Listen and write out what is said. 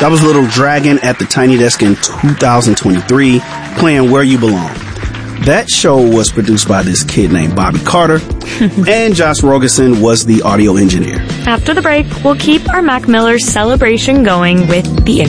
That was Little Dragon at the Tiny Desk in 2023, playing Where You Belong. That show was produced by this kid named Bobby Carter, and Josh Rogerson was the audio engineer. After the break, we'll keep our Mac Miller celebration going with the